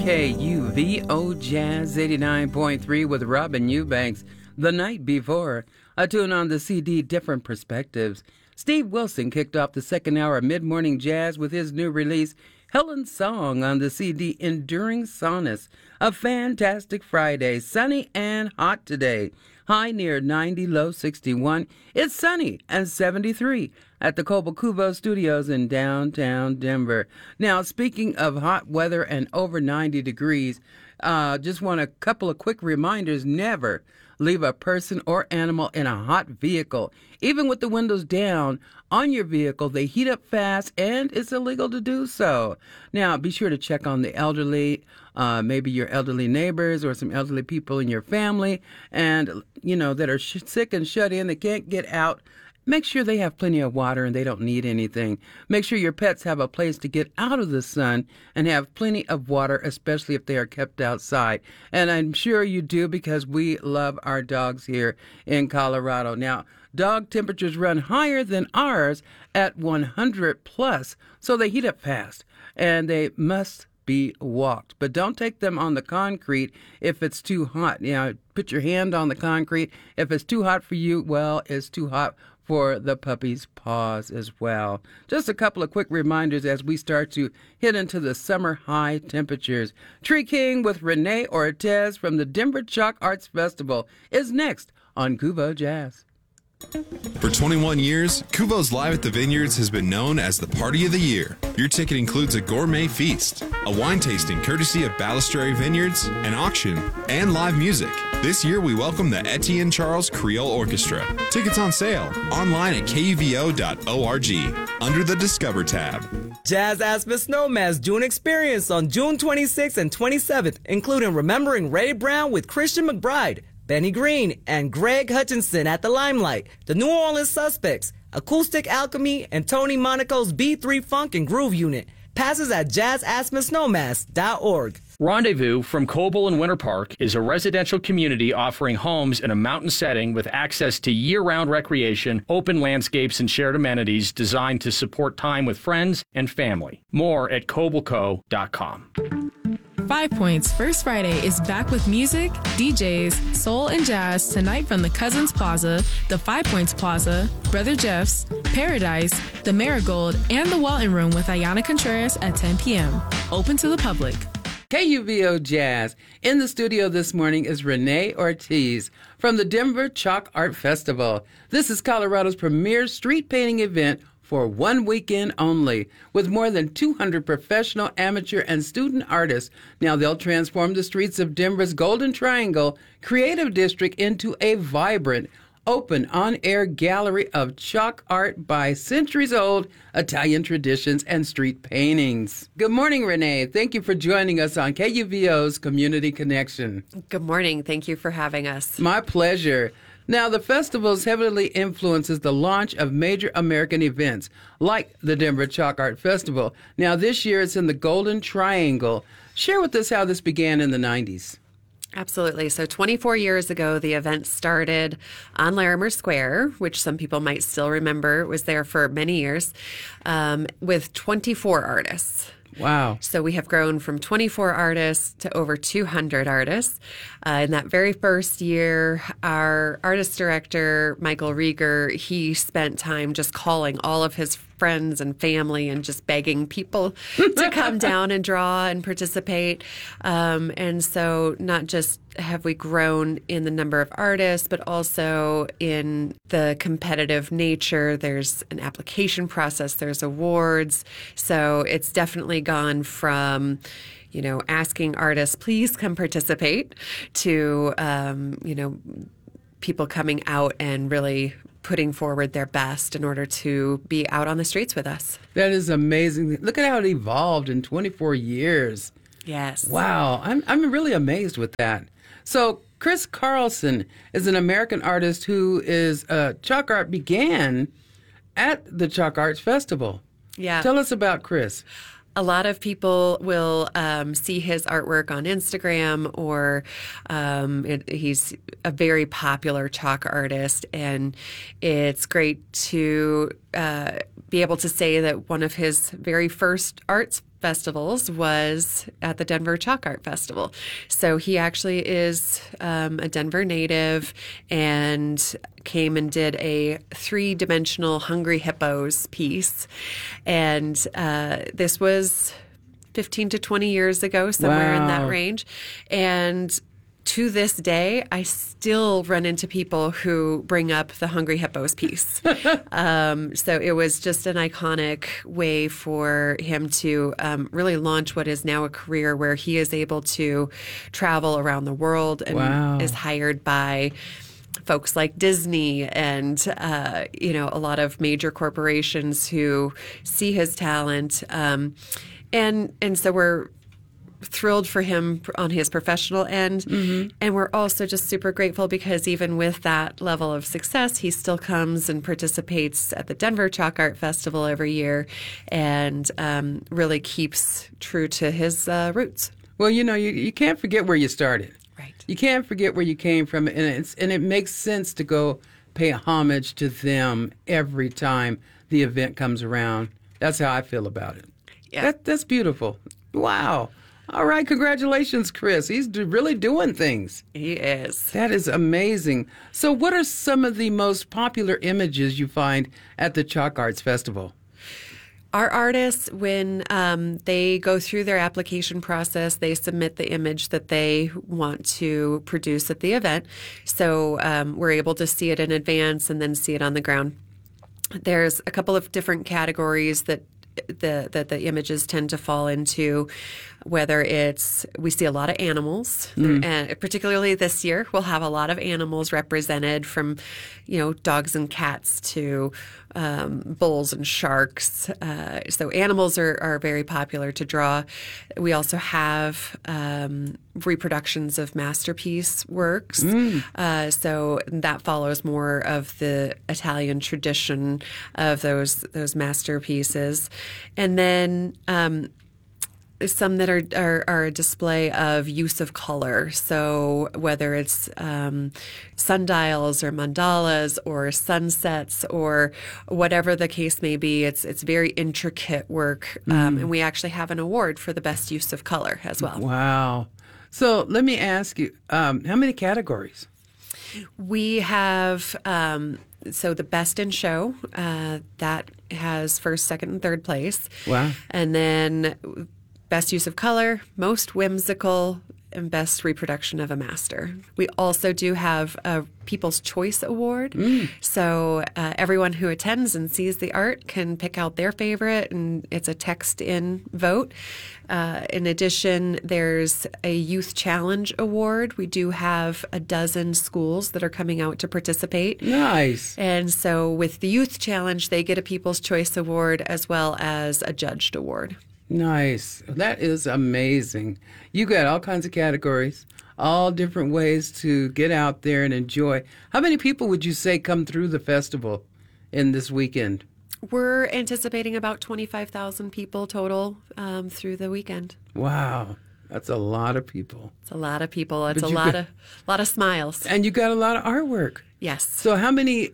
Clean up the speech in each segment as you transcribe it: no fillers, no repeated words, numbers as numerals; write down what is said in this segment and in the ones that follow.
KUVO Jazz 89.3 with Robin Eubanks. The night before, a tune on the CD Different Perspectives. Steve Wilson kicked off the second hour of mid-morning jazz with his new release, Helen's Song, on the CD Enduring Sonnets. A fantastic Friday, sunny and hot today. High near 90, low 61. It's sunny and 73 at the Cobalt Cubo Studios in downtown Denver. Now, speaking of hot weather and over 90 degrees, just want a couple of quick reminders. Never leave a person or animal in a hot vehicle. Even with the windows down on your vehicle, they heat up fast, and it's illegal to do so. Now, be sure to check on the elderly, maybe your elderly neighbors or some elderly people in your family, and, that are sick and shut in, that can't get out. Make sure they have plenty of water and they don't need anything. Make sure your pets have a place to get out of the sun and have plenty of water, especially if they are kept outside. And I'm sure you do, because we love our dogs here in Colorado. Now, dog temperatures run higher than ours at 100 plus, so they heat up fast and they must be walked. But don't take them on the concrete if it's too hot. Put your hand on the concrete. If it's too hot for you, well, it's too hot for the puppy's paws as well. Just a couple of quick reminders as we start to hit into the summer high temperatures. Tree King with Renee Ortez from the Denver Chalk Arts Festival is next on Cubo Jazz. For 21 years, Cubo's Live at the Vineyards has been known as the party of the year. Your ticket includes a gourmet feast, a wine tasting courtesy of Balistrary Vineyards, an auction, and live music. This year, we welcome the Etienne Charles Creole Orchestra. Tickets on sale online at kuvo.org under the Discover tab. Jazz Aspen Snowman's June experience on June 26th and 27th, including Remembering Ray Brown with Christian McBride, Benny Green, and Greg Hutchinson at the Limelight, the New Orleans Suspects, Acoustic Alchemy, and Tony Monaco's B3 Funk and Groove Unit. Passes at jazzaspensnowmass.org. Rendezvous from Coble and Winter Park is a residential community offering homes in a mountain setting with access to year-round recreation, open landscapes, and shared amenities designed to support time with friends and family. More at cobleco.com. 5 Points First Friday is back with music, DJs, soul, and jazz tonight from the Cousins Plaza, the 5 Points Plaza, Brother Jeff's, Paradise, the Marigold, and the Walton Room with Ayana Contreras at 10 p.m. Open to the public. KUVO Jazz. In the studio this morning is Renee Ortiz from the Denver Chalk Art Festival. This is Colorado's premier street painting event for 1 weekend only, with more than 200 professional, amateur, and student artists. Now they'll transform the streets of Denver's Golden Triangle Creative District into a vibrant, open, on-air gallery of chalk art by centuries-old Italian traditions and street paintings. Good morning, Renee. Thank you for joining us on KUVO's Community Connection. Good morning. Thank you for having us. My pleasure. Now, the festival heavily influences the launch of major American events like the Denver Chalk Art Festival. Now, this year it's in the Golden Triangle. Share with us how this began in the 90s. Absolutely. So 24 years ago, the event started on Larimer Square, which some people might still remember. It was there for many years, with 24 artists. Wow. So we have grown from 24 artists to over 200 artists. In that very first year, our artist director, Michael Rieger, he spent time just calling all of his friends and family and just begging people to come down and draw and participate. And so not just have we grown in the number of artists, but also in the competitive nature. There's an application process, there's awards. So it's definitely gone from asking artists, please come participate, to, people coming out and really putting forward their best in order to be out on the streets with us. That is amazing. Look at how it evolved in 24 years. Yes. Wow. I'm really amazed with that. So Chris Carlson is an American artist who is chalk art began at the Chalk Arts Festival. Yeah. Tell us about Chris. A lot of people will see his artwork on Instagram, or he's a very popular chalk artist, and it's great to be able to say that one of his very first art festivals was at the Denver Chalk Art Festival. So he actually is a Denver native and came and did a 3-dimensional Hungry Hippos piece. And this was 15 to 20 years ago, somewhere in that range. And to this day, I still run into people who bring up the Hungry Hippos piece. So it was just an iconic way for him to really launch what is now a career where he is able to travel around the world and is hired by folks like Disney and, a lot of major corporations who see his talent. And so we're thrilled for him on his professional end. And we're also just super grateful because even with that level of success, he still comes and participates at the Denver Chalk Art Festival every year and really keeps true to his roots. Well, you can't forget where you started. Right. You can't forget where you came from, and it makes sense to go pay homage to them every time the event comes around. That's how I feel about it. Yeah. That's beautiful. Wow. All right, congratulations, Chris. He's really doing things. He is. That is amazing. So what are some of the most popular images you find at the Chalk Arts Festival? Our artists, when they go through their application process, they submit the image that they want to produce at the event. So we're able to see it in advance and then see it on the ground. There's a couple of different categories that the images tend to fall into, whether we see a lot of animals, and particularly this year, we'll have a lot of animals represented from, dogs and cats to bulls and sharks. So animals are very popular to draw. We also have reproductions of masterpiece works. So that follows more of the Italian tradition of those masterpieces. And then some that are a display of use of color. So whether it's sundials or mandalas or sunsets or whatever the case may be, it's very intricate work. And we actually have an award for the best use of color as well. Wow. So let me ask you, how many categories? We have the best in show, that has first, second, and third place. Wow. And then best use of color, most whimsical, and best reproduction of a master. We also do have a People's Choice Award. So everyone who attends and sees the art can pick out their favorite, and it's a text-in vote. In addition, there's a Youth Challenge Award. We do have a dozen schools that are coming out to participate. Nice. And so with the Youth Challenge, they get a People's Choice Award as well as a Judged Award. Nice. That is amazing. You got all kinds of categories, all different ways to get out there and enjoy. How many people would you say come through the festival in this weekend? We're anticipating about 25,000 people total through the weekend. Wow. That's a lot of people. It's a lot of people. It's But a lot of smiles. And you got a lot of artwork. Yes. So how many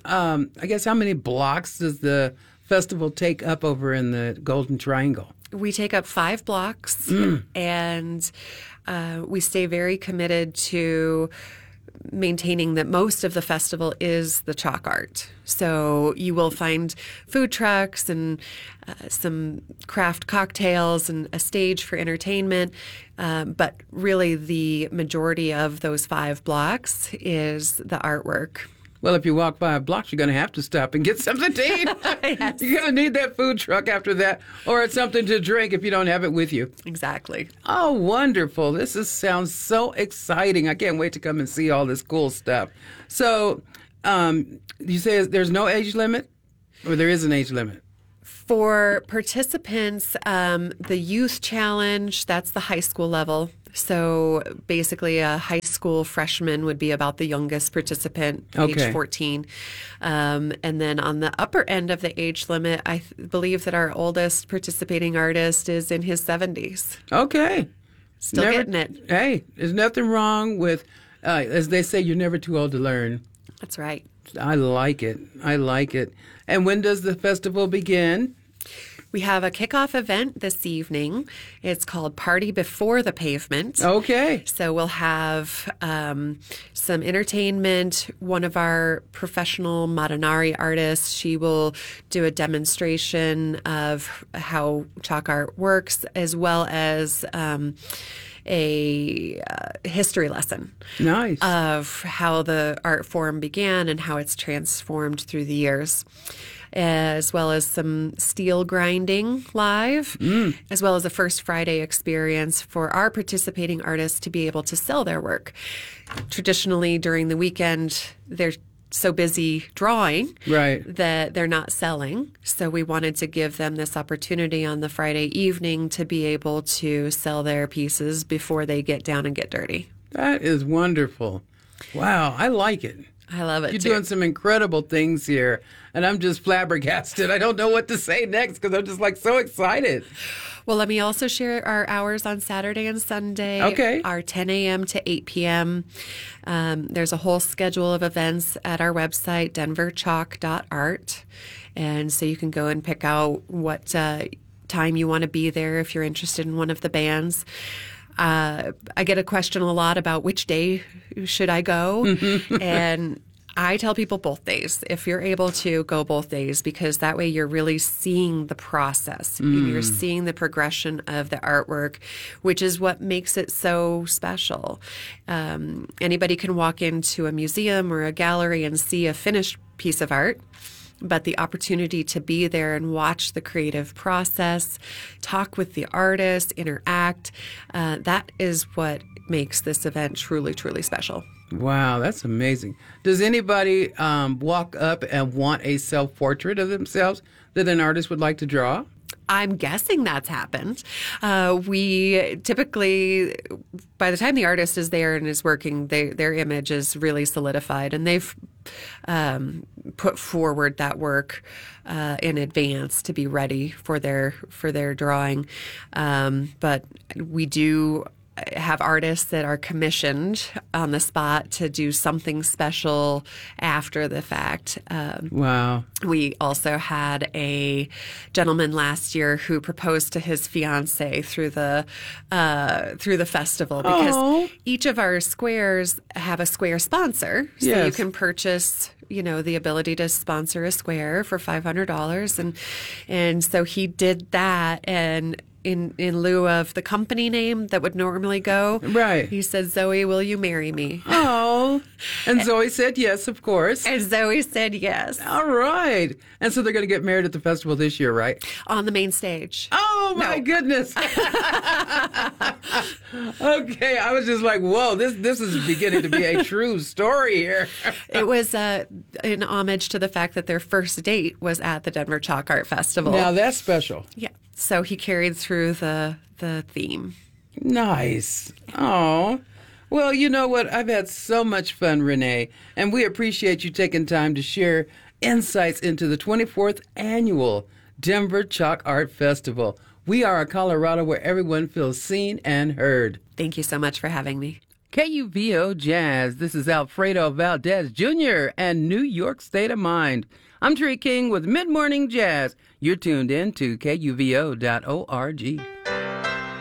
blocks does the festival take up over in the Golden Triangle? We take up 5 blocks, and we stay very committed to maintaining that most of the festival is the chalk art. So you will find food trucks and some craft cocktails and a stage for entertainment. But really the majority of those 5 blocks is the artwork. Well, if you walk 5 blocks, you're going to have to stop and get something to eat. Yes. You're going to need that food truck after that, or it's something to drink if you don't have it with you. Exactly. Oh, wonderful. Sounds so exciting. I can't wait to come and see all this cool stuff. So, you say there's no age limit, or there is an age limit? For participants, the Youth Challenge, that's the high school level. So basically a high school freshman would be about the youngest participant, age 14. And then on the upper end of the age limit, I believe that our oldest participating artist is in his 70s. Okay. Still getting it. Hey, there's nothing wrong with, as they say, you're never too old to learn. That's right. I like it. And when does the festival begin? We have a kickoff event this evening. It's called Party Before the Pavement. Okay. So we'll have some entertainment. One of our professional Madanari artists, she will do a demonstration of how chalk art works, as well as a history lesson. Nice. Of how the art form began and how it's transformed through the years, as well as some steel grinding live, as well as a First Friday experience for our participating artists to be able to sell their work. Traditionally, during the weekend, they're so busy drawing that they're not selling. So we wanted to give them this opportunity on the Friday evening to be able to sell their pieces before they get down and get dirty. That is wonderful. Wow, I like it. I love it, You're too. doing some incredible things here, and I'm just flabbergasted. I don't know what to say next because I'm just like so excited. Well, let me also share our hours on Saturday and Sunday. Okay. Our 10 a.m. to 8 p.m. There's a whole schedule of events at our website, denverchalk.art. And so you can go and pick out what time you want to be there if you're interested in one of the bands. I get a question a lot about which day should I go? And I tell people both days. If you're able to, go both days, because that way you're really seeing the process. You're seeing the progression of the artwork, which is what makes it so special. Anybody can walk into a museum or a gallery and see a finished piece of art, but the opportunity to be there and watch the creative process, talk with the artist, interact, that is what makes this event truly, truly special. Wow, that's amazing. Does anybody walk up and want a self-portrait of themselves that an artist would like to draw? I'm guessing that's happened. We typically, by the time the artist is there and is working, their image is really solidified, and they've put forward that work in advance to be ready for their drawing. But we do have artists that are commissioned on the spot to do something special after the fact. Wow. We also had a gentleman last year who proposed to his fiancée through the festival, because each of our squares have a square sponsor. So you can purchase, the ability to sponsor a square for $500. And so he did that, and in lieu of the company name that would normally go. Right. He said, "Zoe, will you marry me?" Oh, and Zoe said yes, of course. And Zoe said yes. All right. And so they're going to get married at the festival this year, right? On the main stage. Oh, my goodness. Okay, I was just like, whoa, this is beginning to be a true story here. It was in homage to the fact that their first date was at the Denver Chalk Art Festival. Now, that's special. Yeah. So he carried through the theme. Nice. Oh. Well, you know what? I've had so much fun, Renee, and we appreciate you taking time to share insights into the 24th annual Denver Chalk Art Festival. We are a Colorado where everyone feels seen and heard. Thank you so much for having me. KUVO Jazz. This is Alfredo Valdez Jr. and New York State of Mind. I'm Tree King with Mid Morning Jazz. You're tuned in to KUVO.org.